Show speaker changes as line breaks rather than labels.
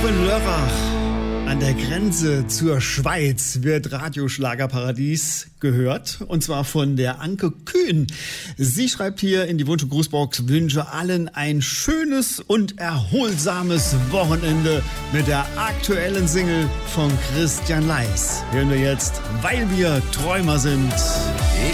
Lörrach an der Grenze zur Schweiz wird Radioschlagerparadies gehört, und zwar von der Anke Kühn. Sie schreibt hier in die Wunsch- und Grußbox: wünsche allen ein schönes und erholsames Wochenende mit der aktuellen Single von Christian Leis. Hören wir jetzt, weil wir Träumer sind.